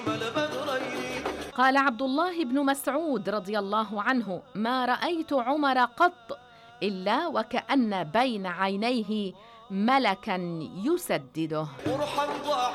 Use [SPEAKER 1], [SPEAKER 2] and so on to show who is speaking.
[SPEAKER 1] قال عبد الله بن مسعود رضي الله عنه: ما رأيت عمر قط إلا وكأن بين عينيه ملكا يسدده.